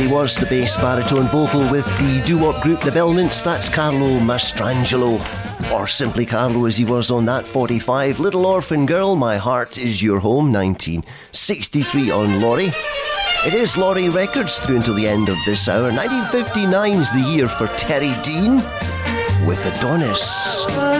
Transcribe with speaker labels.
Speaker 1: he was the bass baritone vocal with the doo-wop group The Belmonts. That's Carlo Mastrangelo, or simply Carlo as he was on that 45. Little Orphan Girl, My Heart Is Your Home, 1963 on Laurie. It is Laurie Records through until the end of this hour. 1959's the year for Terry Dean with Adonis.